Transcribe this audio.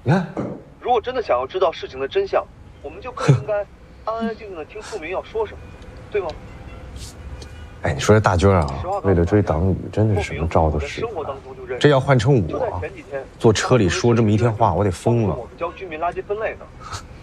你看， 如果真的想要知道事情的真相，我们就更应该安安静静的听素明要说什么，对吗？ 哎，你说这大军啊，为了追党羽，真的是什么招都使。这要换成我，坐车里说这么一天话，我得疯了。 我们交居民垃圾分类呢。